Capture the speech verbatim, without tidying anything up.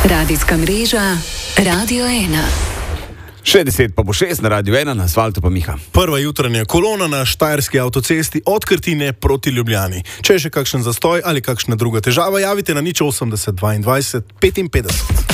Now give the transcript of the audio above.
Radijska mreža Radio ena. Še deset pa bo šest na Radio ena, na asfaltu pa Miha. Prva jutranja kolona na štajerski avtocesti od Krtine proti Ljubljani. Če je še kakšen zastoj ali kakšna druga težava, javite na nič osemdeset dvaindvajset petinpetdeset.